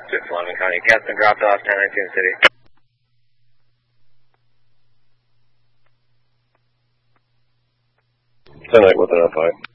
Fleming County. Captain dropped off 1019 City. 10-8 with an F5.